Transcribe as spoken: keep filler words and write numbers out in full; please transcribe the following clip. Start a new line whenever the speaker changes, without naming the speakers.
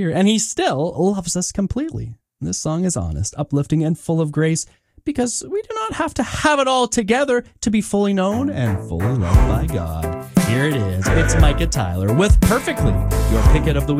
And he still loves us completely. This song is honest, uplifting, and full of grace, because we do not have to have it all together to be fully known and fully loved by God. Here it is. It's Micah Tyler with Perfectly, your picket of the week.